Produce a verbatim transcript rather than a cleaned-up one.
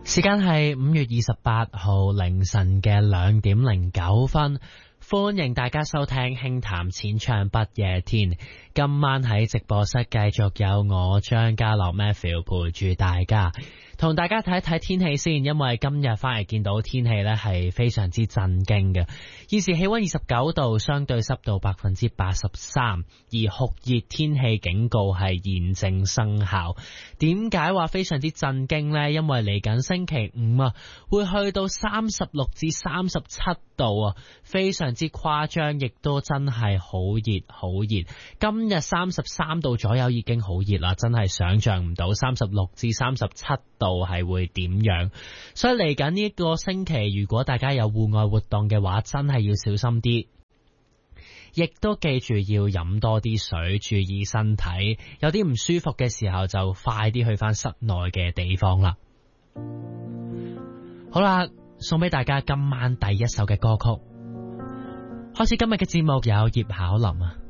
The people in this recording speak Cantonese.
時間係五月二十八號凌晨嘅兩點零九分，歡迎大家收聽輕談淺唱不夜天。今晚喺直播室繼續有我張家樂 Matthew 陪住大家，同大家睇一睇天氣先，因為今日翻嚟見到天氣呢係非常之震驚嘅。現時氣溫二十九度，相對濕度百分之八十三，而酷熱天氣警告係現正生效。點解話非常之震驚呢？因為嚟緊星期五啊，會去到三十六至三十七度啊，非常之誇張，亦都真係好熱好熱。今日三十三度左右已經好熱啦，真係想象唔到三十六至三十七度係會點樣。所以嚟緊呢個星期，如果大家有戶外活動嘅話，真係要小心啲，亦都記住要飲多啲水，注意身體。有啲唔舒服嘅時候，就快啲去返室內嘅地方啦。好啦，送俾大家今晚第一首嘅歌曲。開始今日嘅節目有葉巧琳啊。